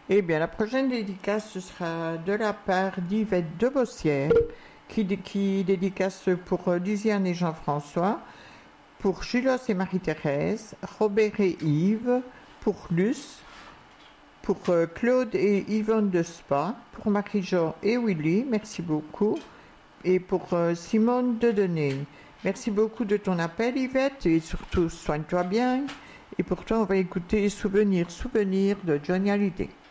Eh bien, la prochaine dédicace, ce sera de la part d'Yvette de Bossière, qui dédicace pour Lisiane et Jean-François, pour Julos et Marie-Thérèse, Robert et Yves, pour Luce, pour Claude et Yvonne de Spa, pour Marie-Jo et Willy, merci beaucoup, et pour Simone de Denay. Merci beaucoup de ton appel, Yvette, et surtout soigne-toi bien. Et pourtant, on va écouter Souvenir, souvenir de Johnny Hallyday.